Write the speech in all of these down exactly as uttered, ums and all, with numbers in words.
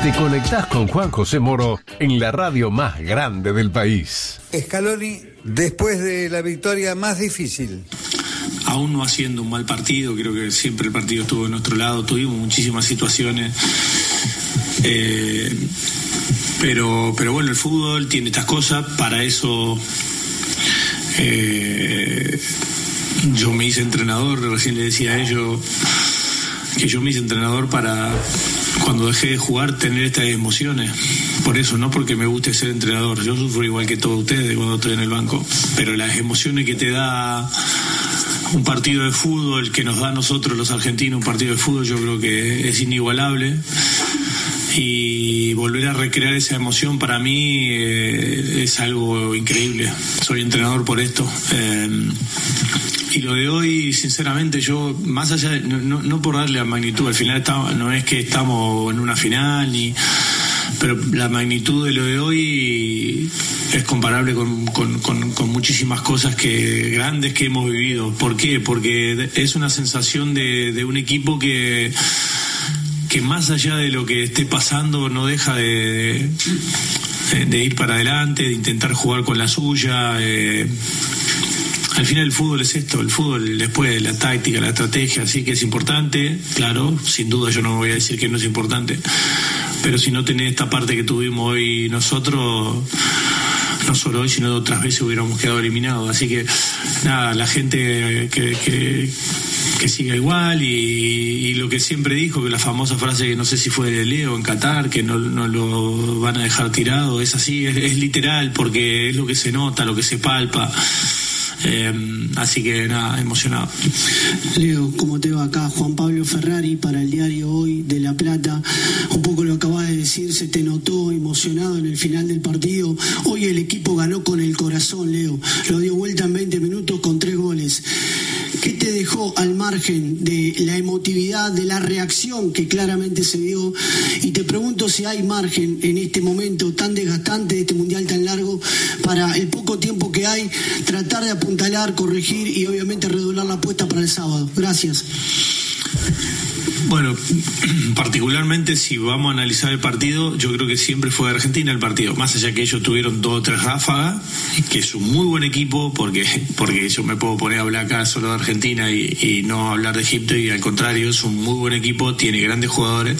Te conectás con Juan José Moro en la radio más grande del país. Scaloni, después de la victoria más difícil. Aún no haciendo un mal partido, creo que siempre el partido estuvo de nuestro lado, tuvimos muchísimas situaciones, eh, pero, pero bueno, el fútbol tiene estas cosas, para eso eh, yo me hice entrenador, recién le decía a ellos que yo me hice entrenador para, cuando dejé de jugar, tener estas emociones. Por eso, no porque me guste ser entrenador, yo sufro igual que todos ustedes cuando estoy en el banco, pero las emociones que te da un partido de fútbol, que nos da a nosotros los argentinos un partido de fútbol, yo creo que es inigualable, y volver a recrear esa emoción para mí eh, es algo increíble. Soy entrenador por esto, eh, y lo de hoy, sinceramente, yo, más allá de, no, no, no por darle la magnitud, al final está, no es que estamos en una final ni, pero la magnitud de lo de hoy es comparable con, con, con, con muchísimas cosas que grandes que hemos vivido. ¿Por qué? Porque es una sensación de, de un equipo que que más allá de lo que esté pasando no deja de, de, de ir para adelante, de intentar jugar con la suya. Eh, al final el fútbol es esto, el fútbol después de la táctica, la estrategia, así que es importante, claro, sin duda yo no voy a decir que no es importante, pero si no tenés esta parte que tuvimos hoy nosotros, no solo hoy, sino otras veces hubiéramos quedado eliminados. Así que nada, la gente que, que, que siga igual, y, y lo que siempre dijo, que la famosa frase, que no sé si fue de Leo en Qatar, que no, no lo van a dejar tirado, es así, es, es literal, porque es lo que se nota, lo que se palpa. Eh, así que nada, emocionado. Leo, ¿cómo te va? Acá Juan Pablo Ferrari para el diario Hoy de La Plata. Un poco lo acabas de decir, se te notó emocionado en el final del partido. Hoy el equipo ganó con el corazón, Leo, lo dio vuelta en veinte minutos con tres goles. ¿Qué te dejó al margen de la emotividad, de la reacción que claramente se dio? Y te pregunto si hay margen en este momento tan desgastante, de este mundial tan largo, para el poco tiempo que hay, tratar de apuntalar, corregir y obviamente redoblar la apuesta para el sábado. Gracias. Bueno, particularmente si vamos a analizar el partido, yo creo que siempre fue de Argentina el partido, más allá que ellos tuvieron dos o tres ráfagas, que es un muy buen equipo, porque porque yo me puedo poner a hablar acá solo de Argentina y, y no hablar de Egipto, y al contrario, es un muy buen equipo, tiene grandes jugadores.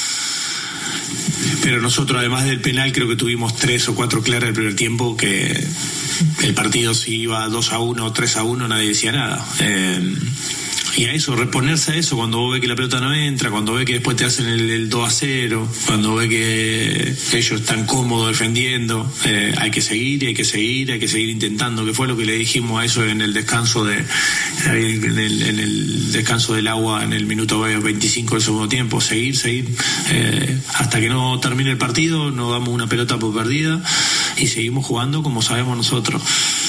Pero nosotros, además del penal, creo que tuvimos tres o cuatro claras el primer tiempo, que el partido, si iba dos a uno o tres a uno, nadie decía nada. Eh, y a eso, reponerse a eso, cuando vos ves que la pelota no entra, cuando ves que después te hacen el, el dos a cero, cuando ves que ellos están cómodos defendiendo, eh, hay que seguir, hay que seguir, hay que seguir intentando, que fue lo que le dijimos a eso en el descanso de en el, en el descanso del agua, en el minuto veinticinco del segundo tiempo, seguir, seguir, eh, hasta que no termine el partido, no damos una pelota por perdida y seguimos jugando como sabemos nosotros.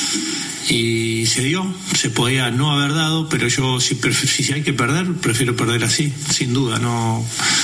Y se dio, se podía no haber dado, pero yo si, si hay que perder, prefiero perder así, sin duda. No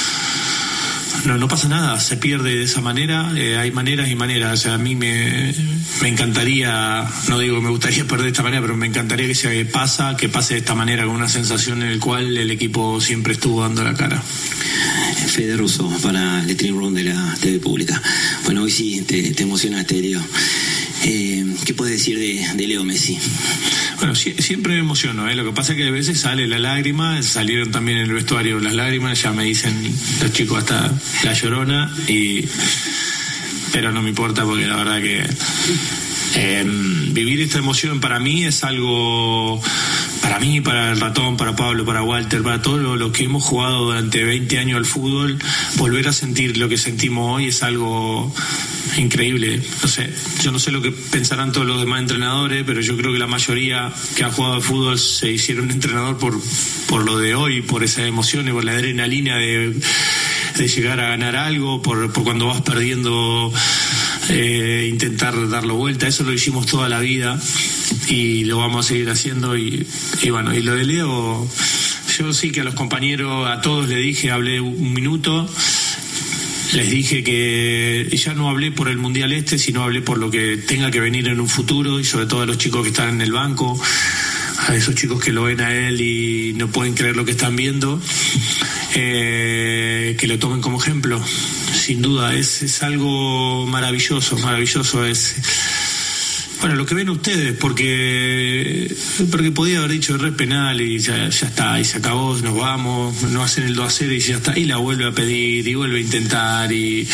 no, no pasa nada, se pierde de esa manera, eh, hay maneras y maneras. O sea, a mí me, me encantaría, no digo me gustaría perder de esta manera, pero me encantaría que se pasa, que pase de esta manera, con una sensación en la cual el equipo siempre estuvo dando la cara. Fede Russo para el Letring Room de la T V Pública. Bueno, hoy sí te, te emocionaste, Leo. Eh, ¿Qué puedes decir de, de Leo Messi? Bueno, si, siempre me emociono, ¿eh? Lo que pasa es que a veces sale la lágrima, salieron también en el vestuario las lágrimas, ya me dicen los chicos hasta la llorona, y pero no me importa, porque la verdad que eh, vivir esta emoción para mí es algo, para mí, para el Ratón, para Pablo, para Walter, para todos los lo que hemos jugado durante veinte años al fútbol, volver a sentir lo que sentimos hoy es algo increíble. No sé, yo no sé lo que pensarán todos los demás entrenadores, pero yo creo que la mayoría que ha jugado al fútbol se hicieron entrenador por, por lo de hoy, por esas emociones, por la adrenalina de, de llegar a ganar algo, por, por cuando vas perdiendo, eh, intentar darlo vuelta. Eso lo hicimos toda la vida y lo vamos a seguir haciendo. Y, y bueno, y lo de Leo, yo sí que a los compañeros, a todos le dije, hablé un minuto. Les dije que ya no hablé por el Mundial este, sino hablé por lo que tenga que venir en un futuro, y sobre todo a los chicos que están en el banco, a esos chicos que lo ven a él y no pueden creer lo que están viendo. eh, que lo tomen como ejemplo. Sin duda, es, es algo maravilloso, maravilloso es... Bueno, lo que ven ustedes, porque porque podía haber dicho red penal y ya, ya está, y se acabó, nos vamos, no hacen el dos a cero y ya está, y la vuelve a pedir, y vuelve a intentar, y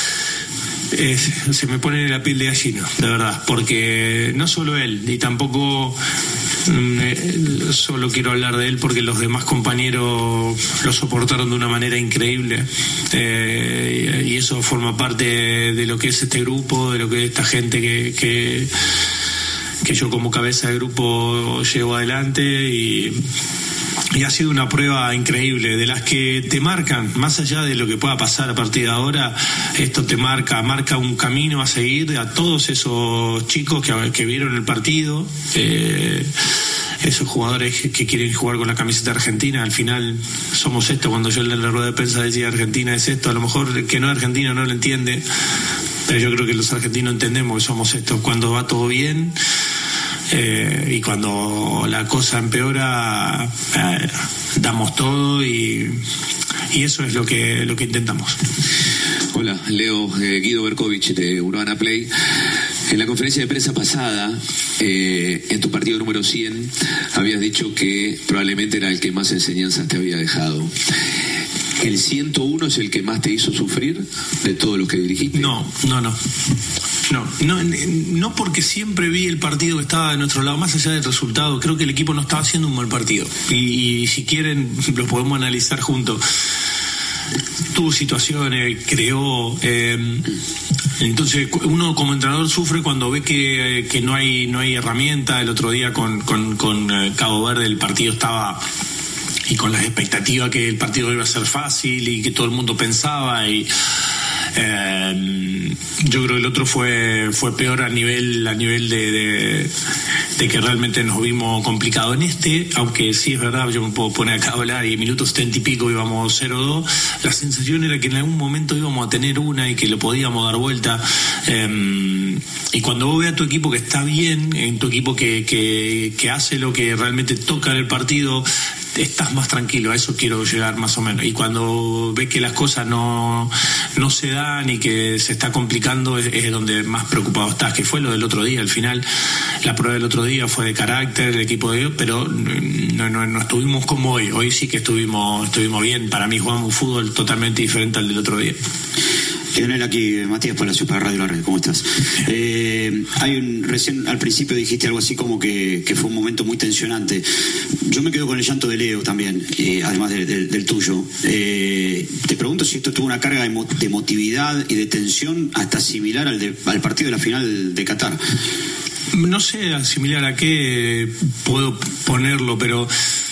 es, se me pone la piel de gallina, de verdad, porque no solo él, y tampoco eh, solo quiero hablar de él porque los demás compañeros lo soportaron de una manera increíble, eh, y, y eso forma parte de lo que es este grupo, de lo que es esta gente que, que, que yo como cabeza de grupo llevo adelante, y Y ha sido una prueba increíble, de las que te marcan, más allá de lo que pueda pasar a partir de ahora, esto te marca, marca un camino a seguir a todos esos chicos que, que vieron el partido, eh, esos jugadores que quieren jugar con la camiseta argentina. Al final somos esto. Cuando yo en la rueda de prensa decía Argentina es esto, a lo mejor el que no es argentino no lo entiende, pero yo creo que los argentinos entendemos que somos esto. Cuando va todo bien, Eh, y cuando la cosa empeora, eh, damos todo, y, y eso es lo que lo que intentamos. Hola, Leo, eh, Guido Berkovich de Urbana Play. En la conferencia de prensa pasada, eh, en tu partido número cien, habías dicho que probablemente era el que más enseñanzas te había dejado. ¿El ciento uno es el que más te hizo sufrir de todos los que dirigiste? No, no, no. No, no, no, porque siempre vi el partido que estaba de nuestro lado, más allá del resultado. Creo que el equipo no estaba haciendo un buen partido, y, y si quieren lo podemos analizar juntos. Tuvo situaciones, creó, eh, entonces uno como entrenador sufre cuando ve que, que no hay no hay herramienta. El otro día con, con, con Cabo Verde el partido estaba, y con las expectativas que el partido iba a ser fácil y que todo el mundo pensaba, y Eh, yo creo que el otro fue fue peor a nivel a nivel de, de, de que realmente nos vimos complicado en este, aunque sí es verdad, yo me puedo poner acá a hablar y minutos setenta y pico íbamos cero dos, la sensación era que en algún momento íbamos a tener una y que lo podíamos dar vuelta, eh, y cuando vos ves a tu equipo que está bien, en tu equipo que, que, que hace lo que realmente toca en el partido, estás más tranquilo. A eso quiero llegar más o menos. Y cuando ves que las cosas no, no se dan y que se está complicando, es, es donde más preocupado estás, que fue lo del otro día. Al final, la prueba del otro día fue de carácter, el equipo de ellos, pero no, no, no estuvimos como hoy. Hoy sí que estuvimos, estuvimos bien. Para mí jugamos un fútbol totalmente diferente al del otro día. Leonel, aquí Matías Palacio para Radio La Red, ¿cómo estás? Eh, hay un, recién al principio dijiste algo así como que, que fue un momento muy tensionante. Yo me quedo con el llanto de Leo también, eh, además de, de, del tuyo. Eh, te pregunto si esto tuvo una carga de, de emotividad y de tensión hasta similar al, de, al partido de la final de Qatar. No sé similar a qué puedo ponerlo, pero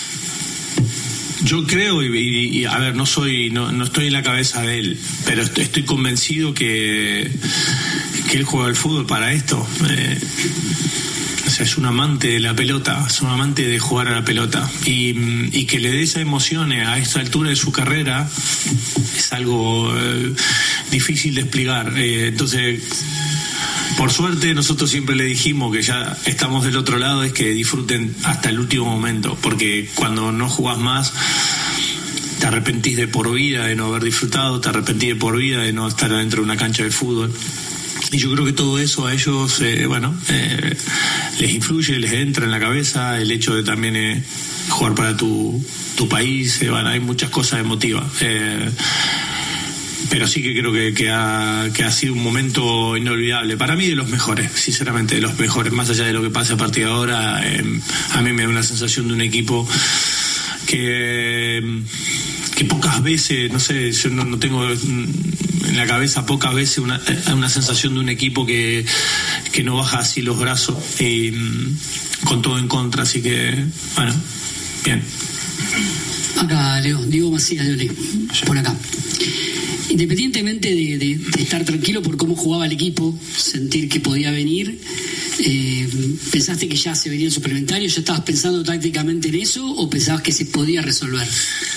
yo creo, y, y, y a ver, no soy, no, no estoy en la cabeza de él, pero estoy, estoy convencido que, que él juega al fútbol para esto. Eh, o sea, es un amante de la pelota, es un amante de jugar a la pelota. Y, y que le dé esa emoción a esta altura de su carrera es algo eh, difícil de explicar. Eh, entonces, por suerte, nosotros siempre le dijimos que ya estamos del otro lado, es que disfruten hasta el último momento, porque cuando no jugás más, te arrepentís de por vida de no haber disfrutado, te arrepentís de por vida de no estar adentro de una cancha de fútbol. Y yo creo que todo eso a ellos, eh, bueno, eh, les influye, les entra en la cabeza, el hecho de también eh, jugar para tu, tu país, eh, bueno, hay muchas cosas emotivas. Eh, Pero sí que creo que, que, ha, que ha sido un momento inolvidable. Para mí de los mejores, sinceramente, de los mejores. Más allá de lo que pase a partir de ahora, eh, a mí me da una sensación de un equipo que, que pocas veces, no sé, yo no, no tengo en la cabeza pocas veces una, una sensación de un equipo que, que no baja así los brazos, y con todo en contra. Así que, bueno, bien. Acá, Leo, Diego Macías de Olé, por acá. Independientemente de, de, de estar tranquilo por cómo jugaba el equipo, sentir que podía venir, eh, ¿pensaste que ya se venía el suplementario? ¿Ya estabas pensando tácticamente en eso o pensabas que se podía resolver?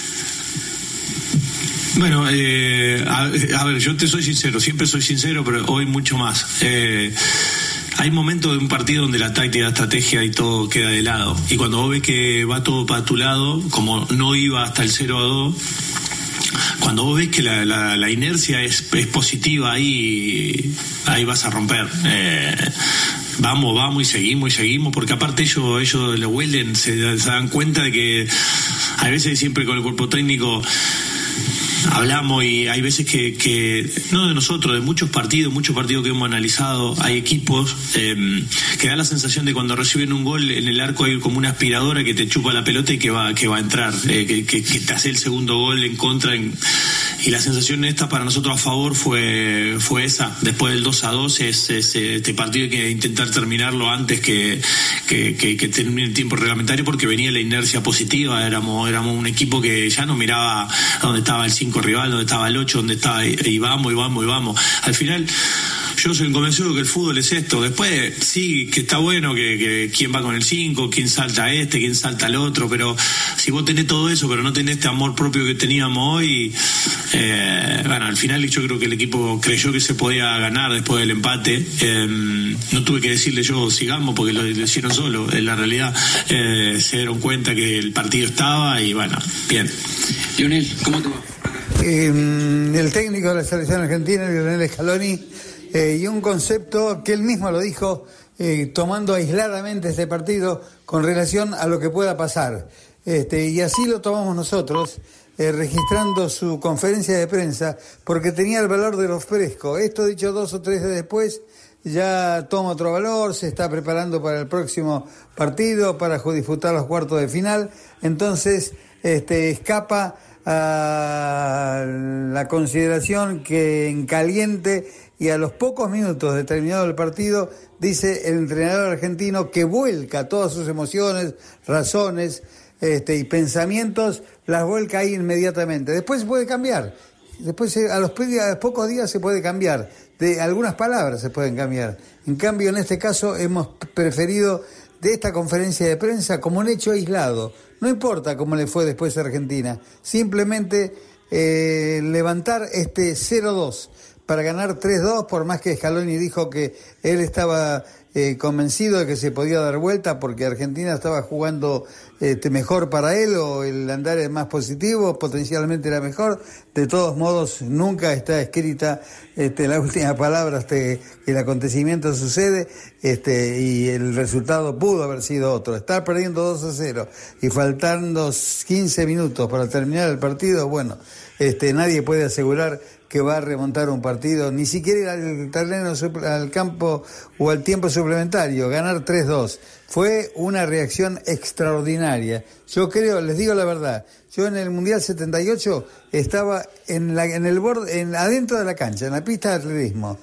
Bueno, eh, a, a ver, yo te soy sincero, siempre soy sincero, pero hoy mucho más. Eh, hay momentos de un partido donde la táctica, la estrategia y todo queda de lado. Y cuando vos ves que va todo para tu lado, como no iba hasta el cero a dos, cuando vos ves que la, la, la inercia es, es positiva, ahí, ahí vas a romper. Eh, vamos, vamos y seguimos y seguimos, porque aparte ellos, ellos lo huelen, se, se dan cuenta de que a veces siempre con el cuerpo técnico hablamos y hay veces que, que no de nosotros, de muchos partidos, muchos partidos que hemos analizado, hay equipos eh, que da la sensación de cuando reciben un gol en el arco hay como una aspiradora que te chupa la pelota y que va que va a entrar, eh, que, que, que te hace el segundo gol en contra en, y la sensación esta para nosotros a favor fue fue esa. Después del dos a dos es, es este partido hay que intentar terminarlo antes que que, que, que termine el tiempo reglamentario, porque venía la inercia positiva, éramos éramos un equipo que ya no miraba a dónde estaba el cinco rival, donde estaba el ocho, donde estaba y, y vamos y vamos y vamos. Al final yo soy convencido que el fútbol es esto. Después sí que está bueno que, que quién va con el cinco, quién salta a este, quién salta al otro, pero si vos tenés todo eso pero no tenés este amor propio que teníamos hoy, eh, bueno, al final yo creo que el equipo creyó que se podía ganar después del empate. Eh, no tuve que decirle yo sigamos porque lo, lo hicieron solo. En la realidad eh, se dieron cuenta que el partido estaba y bueno, bien. Lionel, ¿cómo te va? Eh, el técnico de la selección argentina, Lionel Scaloni, eh, y un concepto que él mismo lo dijo, eh, tomando aisladamente este partido con relación a lo que pueda pasar. Este, y así lo tomamos nosotros, eh, registrando su conferencia de prensa, porque tenía el valor de lo fresco. Esto dicho dos o tres días después, ya toma otro valor, se está preparando para el próximo partido, para disputar los cuartos de final. Entonces, este, escapa a la consideración que en caliente y a los pocos minutos de terminado el partido, dice el entrenador argentino que vuelca todas sus emociones, razones este, y pensamientos, las vuelca ahí inmediatamente. Después se puede cambiar, después a los, a los pocos días se puede cambiar, de algunas palabras se pueden cambiar. En cambio, en este caso hemos preferido de esta conferencia de prensa como un hecho aislado. No importa cómo le fue después a Argentina, simplemente eh, levantar este cero dos para ganar tres dos, por más que Scaloni dijo que él estaba eh, convencido de que se podía dar vuelta porque Argentina estaba jugando este, mejor para él, o el andar es más positivo, potencialmente era mejor. De todos modos, nunca está escrita este, la última palabra hasta que el acontecimiento sucede, este, y el resultado pudo haber sido otro. Estar perdiendo dos a cero y faltando quince minutos para terminar el partido, bueno, este, nadie puede asegurar que va a remontar un partido, ni siquiera ir al terreno, al campo o al tiempo suplementario, ganar tres dos. Fue una reacción extraordinaria. Yo creo, les digo la verdad, yo en el Mundial setenta y ocho estaba en la, en el borde, en, adentro de la cancha, en la pista de atletismo,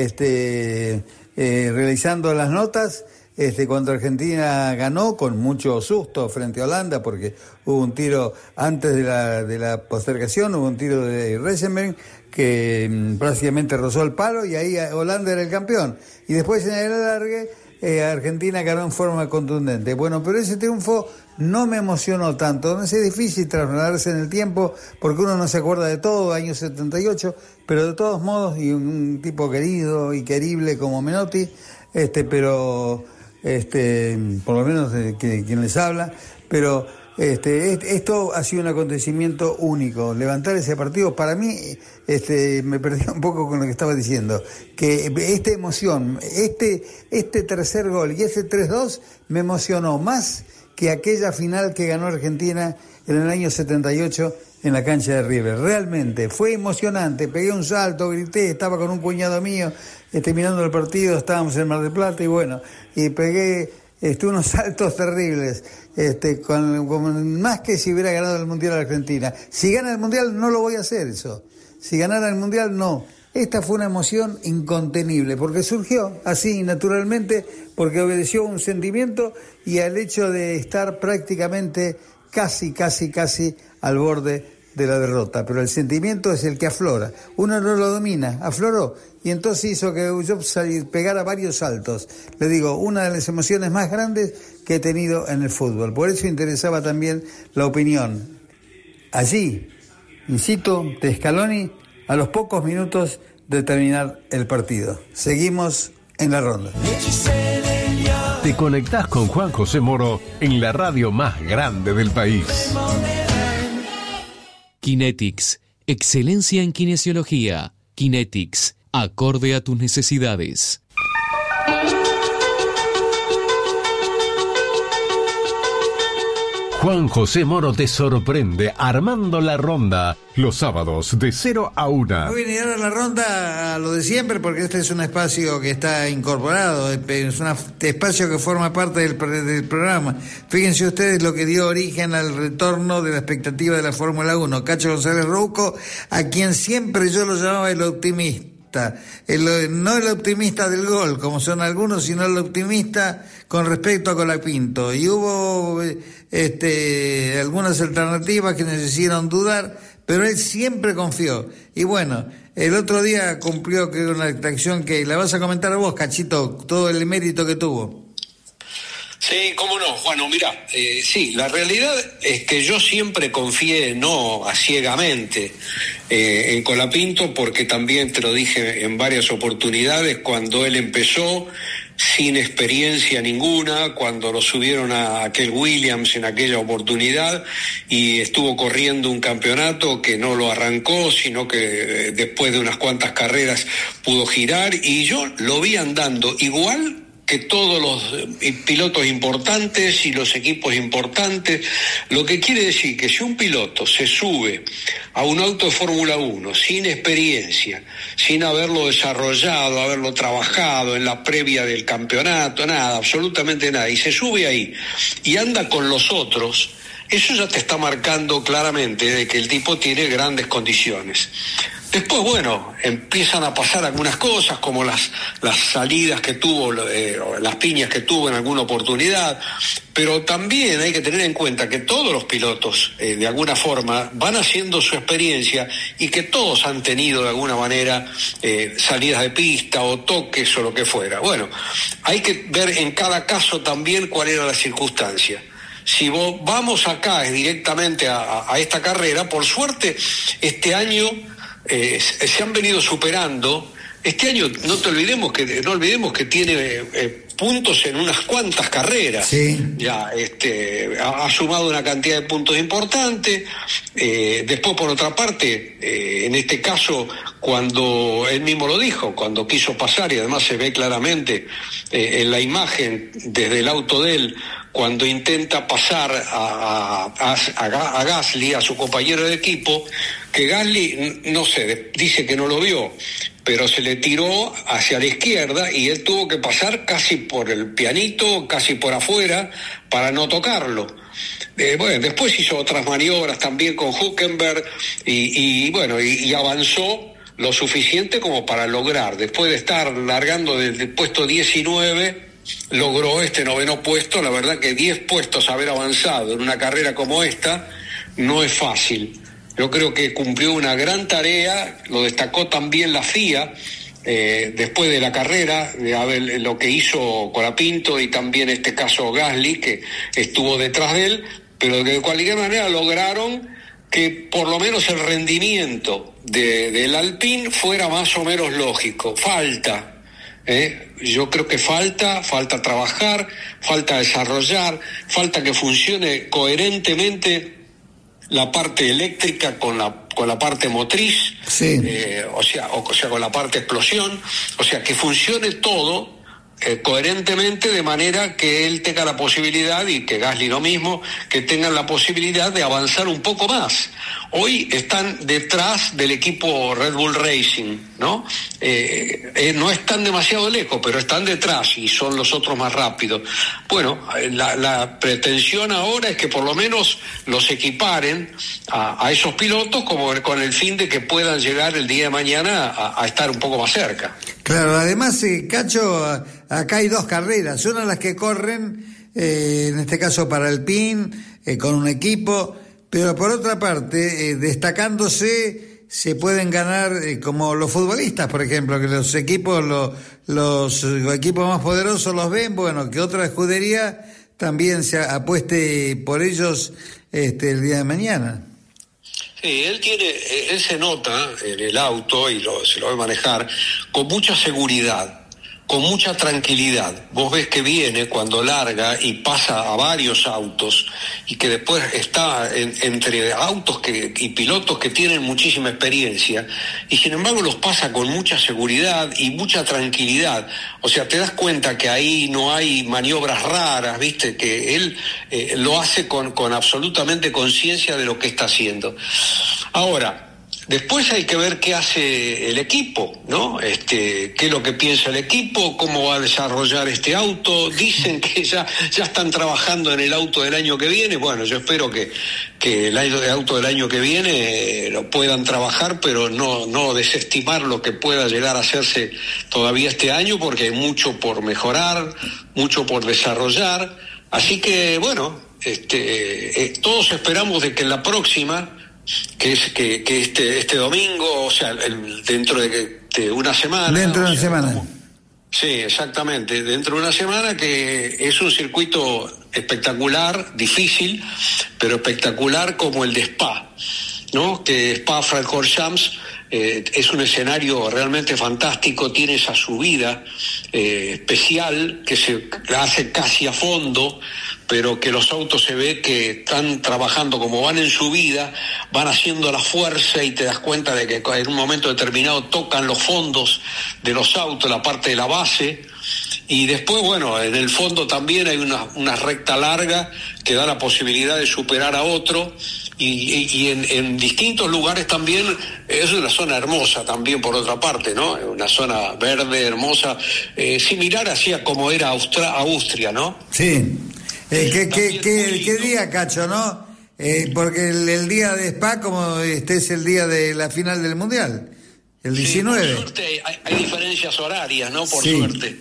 este, eh, realizando las notas, este, cuando Argentina ganó con mucho susto frente a Holanda, porque hubo un tiro antes de la, de la postergación, hubo un tiro de Reisenberg que mmm, prácticamente rozó el palo y ahí Holanda era el campeón. Y después en el alargue eh, Argentina ganó en forma contundente. Bueno, pero ese triunfo no me emocionó tanto. No es difícil trasladarse en el tiempo porque uno no se acuerda de todo, año setenta y ocho, pero de todos modos, y un, un tipo querido y querible como Menotti, este, pero este, por lo menos de, que, quien les habla, pero Este, esto ha sido un acontecimiento único. Levantar ese partido, para mí, este, me perdí un poco con lo que estaba diciendo, que esta emoción, este, este tercer gol y este tres dos me emocionó más que aquella final que ganó Argentina en el año setenta y ocho en la cancha de River. Realmente fue emocionante, pegué un salto, grité, estaba con un cuñado mío este, mirando el partido, estábamos en Mar del Plata y bueno, y pegué este, unos saltos terribles. Este, con, con, más que si hubiera ganado el Mundial Argentina. Si gana el Mundial no lo voy a hacer eso. Si ganara el Mundial no. Esta fue una emoción incontenible, porque surgió así naturalmente, porque obedeció a un sentimiento y al hecho de estar prácticamente casi, casi, casi al borde de la derrota. Pero el sentimiento es el que aflora. Uno no lo domina, afloró. Y entonces hizo que yo pegara varios saltos. Le digo, una de las emociones más grandes que he tenido en el fútbol. Por eso interesaba también la opinión. Allí, insisto, de Scaloni, a los pocos minutos de terminar el partido. Seguimos en la ronda. Te conectás con Juan José Moro en la radio más grande del país. Kinetics, Excelencia en kinesiología. Kinetics. Acorde a tus necesidades. Juan José Moro te sorprende armando la ronda los sábados de cero a una. Muy bien, y ahora la ronda a lo de siempre, porque este es un espacio que está incorporado, es un espacio que forma parte del, del programa. Fíjense ustedes lo que dio origen al retorno de la expectativa de la Fórmula uno. Cacho González Rouco, a quien siempre yo lo llamaba el optimista. El, no el optimista del gol, como son algunos, sino el optimista con respecto a Colapinto. Y hubo este, algunas alternativas que nos hicieron dudar, pero él siempre confió. Y bueno, el otro día cumplió que una acción que la vas a comentar a vos, Cachito, todo el mérito que tuvo. Sí, cómo no, Juano, mira, eh, sí, la realidad es que yo siempre confié, no a ciegamente, eh, en Colapinto, porque también te lo dije en varias oportunidades, cuando él empezó sin experiencia ninguna, cuando lo subieron a aquel Williams en aquella oportunidad y estuvo corriendo un campeonato que no lo arrancó, sino que después de unas cuantas carreras pudo girar, y yo lo vi andando igual que todos los pilotos importantes y los equipos importantes, lo que quiere decir que si un piloto se sube a un auto de Fórmula uno sin experiencia, sin haberlo desarrollado, haberlo trabajado en la previa del campeonato, nada, absolutamente nada, y se sube ahí y anda con los otros, eso ya te está marcando claramente de que el tipo tiene grandes condiciones. Después, bueno, empiezan a pasar algunas cosas, como las, las salidas que tuvo, eh, las piñas que tuvo en alguna oportunidad, pero también hay que tener en cuenta que todos los pilotos, eh, de alguna forma, van haciendo su experiencia y que todos han tenido de alguna manera eh, salidas de pista o toques o lo que fuera. Bueno, hay que ver en cada caso también cuál era la circunstancia. Si vos, vamos acá es directamente a, a esta carrera, por suerte, este año Eh, se han venido superando. Este año no te olvidemos que no olvidemos que tiene eh, puntos en unas cuantas carreras. Sí. Ya este ha, ha sumado una cantidad de puntos importante. Eh, después, por otra parte, eh, en este caso, cuando él mismo lo dijo, cuando quiso pasar, y además se ve claramente eh, en la imagen desde el auto de él, cuando intenta pasar a, a, a, a Gasly, a su compañero de equipo, que Gasly, no sé, dice que no lo vio, pero se le tiró hacia la izquierda y él tuvo que pasar casi por el pianito, casi por afuera, para no tocarlo. Eh, bueno, después hizo otras maniobras también con Hülkenberg y, y bueno, y, y avanzó lo suficiente como para lograr, después de estar largando desde el puesto diecinueve, logró este noveno puesto. La verdad que diez puestos haber avanzado en una carrera como esta no es fácil. Yo creo que cumplió una gran tarea, lo destacó también la F I A eh, después de la carrera, de haber, lo que hizo Colapinto y también en este caso Gasly, que estuvo detrás de él, pero que de cualquier manera lograron que por lo menos el rendimiento de, del Alpine fuera más o menos lógico. Falta ¿Eh? Yo creo que falta, falta trabajar, falta desarrollar, falta que funcione coherentemente la parte eléctrica con la con la parte motriz, sí. eh, o sea, o, o sea, con la parte explosión, o sea, que funcione todo eh, coherentemente, de manera que él tenga la posibilidad, y que Gasly lo mismo, que tengan la posibilidad de avanzar un poco más. Hoy están detrás del equipo Red Bull Racing, ¿no? Eh, eh, no están demasiado lejos, pero están detrás y son los otros más rápidos. Bueno, la, la pretensión ahora es que por lo menos los equiparen a, a esos pilotos, como con el fin de que puedan llegar el día de mañana a, a estar un poco más cerca. Claro, además, eh, Cacho, acá hay dos carreras, una las que corren, eh, en este caso para Alpine, eh, con un equipo, pero por otra parte, eh, destacándose, se pueden ganar eh, como los futbolistas, por ejemplo, que los equipos, lo, los, los equipos más poderosos los ven, bueno, que otra escudería también se apueste por ellos este, el día de mañana. Sí, él tiene, él se nota en el auto y lo, se lo ve manejar con mucha seguridad, con mucha tranquilidad. Vos ves que viene cuando larga y pasa a varios autos y que después está en, entre autos que, y pilotos que tienen muchísima experiencia y sin embargo los pasa con mucha seguridad y mucha tranquilidad. O sea, te das cuenta que ahí no hay maniobras raras, ¿viste? Que él eh, lo hace con, con absolutamente conciencia de lo que está haciendo. Ahora, después hay que ver qué hace el equipo, ¿no? Este, qué es lo que piensa el equipo, cómo va a desarrollar este auto. Dicen que ya, ya están trabajando en el auto del año que viene. Bueno, yo espero que, que el auto del año que viene eh, lo puedan trabajar, pero no, no desestimar lo que pueda llegar a hacerse todavía este año, porque hay mucho por mejorar, mucho por desarrollar. Así que, bueno, este, eh, todos esperamos de que en la próxima, que es que, que este este domingo, o sea, el, dentro de, de una semana. Dentro de una o sea, semana. Como, sí, exactamente, dentro de una semana, que es un circuito espectacular, difícil, pero espectacular como el de Spa, ¿no? Que Spa-Francorchamps eh, es un escenario realmente fantástico, tiene esa subida eh, especial que se hace casi a fondo, pero que los autos se ve que están trabajando, como van en subida, van haciendo la fuerza y te das cuenta de que en un momento determinado tocan los fondos de los autos, la parte de la base, y después, bueno, en el fondo también hay una, una recta larga que da la posibilidad de superar a otro, y, y, y en, en distintos lugares también es una zona hermosa también, por otra parte, ¿no? Una zona verde, hermosa, eh, similar así a como era Austra- Austria, ¿no? Sí. Eh, ¿qué, qué, qué, ¿Qué día, Cacho, no? Eh, porque el, el día de Spa, como este es el día de la final del Mundial, el diecinueve. Sí, por suerte hay, hay diferencias horarias, ¿no? Por sí. suerte.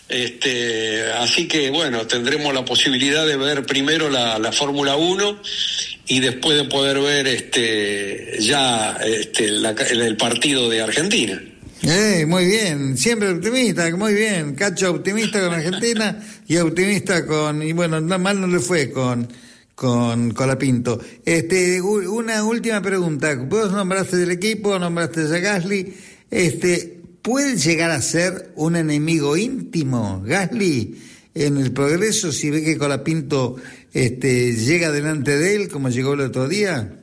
Este, así que, bueno, tendremos la posibilidad de ver primero la, la Fórmula uno y después de poder ver este ya este la, el, el partido de Argentina. Eh, muy bien, siempre optimista, muy bien. Cacho optimista con Argentina y optimista con, y bueno, no, mal no le fue con con Colapinto. Este, una última pregunta. Vos nombraste del equipo, nombraste a Gasly. Este, ¿puede llegar a ser un enemigo íntimo Gasly en el progreso si ve que Colapinto este llega delante de él como llegó el otro día?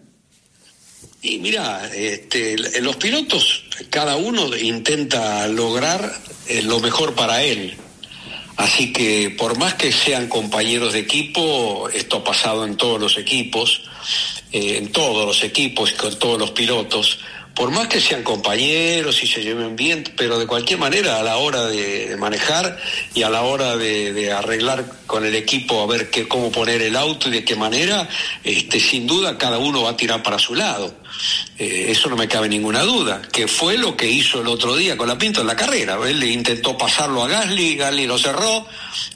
Y mira, este, los pilotos, cada uno intenta lograr lo mejor para él. Así que por más que sean compañeros de equipo, esto ha pasado en todos los equipos, eh, en todos los equipos, con todos los pilotos, por más que sean compañeros y se lleven bien, pero de cualquier manera a la hora de, de manejar y a la hora de, de arreglar con el equipo a ver qué, cómo poner el auto y de qué manera, este, sin duda cada uno va a tirar para su lado. Eh, eso no me cabe ninguna duda, que fue lo que hizo el otro día con Colapinto en la carrera. Él le intentó pasarlo a Gasly, Gasly lo cerró,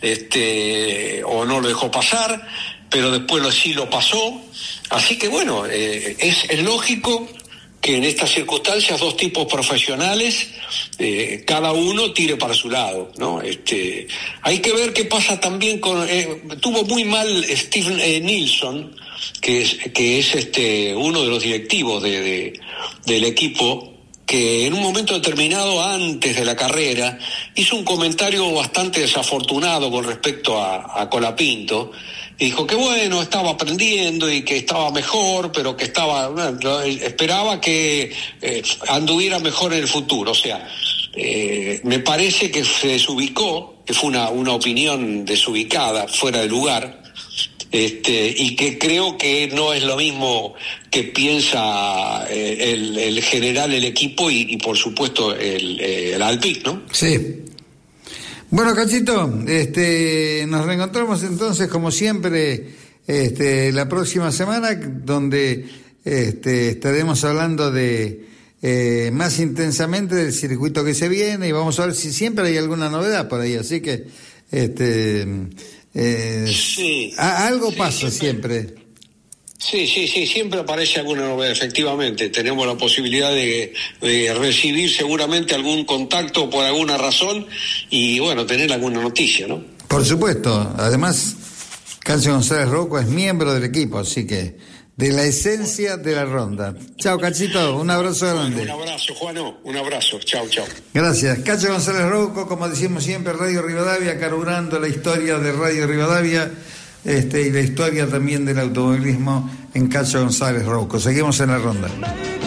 este, o no lo dejó pasar, pero después lo, sí lo pasó. Así que bueno, eh, es, es lógico que en estas circunstancias dos tipos profesionales, eh, cada uno tire para su lado, ¿no? Este, hay que ver qué pasa también con, eh, tuvo muy mal Steve eh, Nilsson, que es, que es este, uno de los directivos de, de, del equipo, que en un momento determinado antes de la carrera hizo un comentario bastante desafortunado con respecto a, a Colapinto. Dijo que bueno, estaba aprendiendo y que estaba mejor, pero que estaba, bueno, esperaba que eh, anduviera mejor en el futuro. O sea, eh, me parece que se desubicó, que fue una, una opinión desubicada, fuera de lugar, este, y que creo que no es lo mismo que piensa eh, el, el general, el equipo y, y por supuesto el, el Alpine, ¿no? Sí. Bueno, Cachito, este, nos reencontramos entonces como siempre este, la próxima semana, donde este, estaremos hablando de eh, más intensamente del circuito que se viene y vamos a ver si siempre hay alguna novedad por ahí, así que este, eh, sí, a, algo sí, pasa siempre. siempre. Sí, sí, sí, siempre aparece alguna novedad, efectivamente. Tenemos la posibilidad de, de recibir seguramente algún contacto por alguna razón y, bueno, tener alguna noticia, ¿no? Por supuesto. Además, Cancio González Rocco es miembro del equipo, así que de la esencia de la ronda. Chao, Cachito, un abrazo grande. Un abrazo, Juano, un abrazo. Chao, chao. Gracias. Cacho González Rouco, como decimos siempre, Radio Rivadavia, carburando la historia de Radio Rivadavia este, y la historia también del automovilismo en Cacho González Rouco. Seguimos en la ronda.